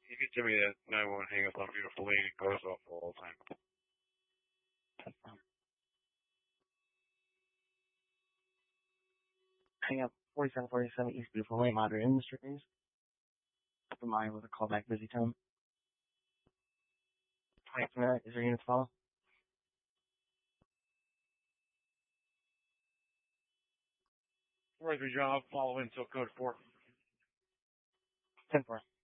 You can tell me that 911 hang up on beautiful lady goes off all the time. Hang up 4747 East Beautiful Lane, Moderate Industries. Remind with a callback busy tone. 20 minutes, is your unit to follow? Where's your job? Follow until code 4. 10-4.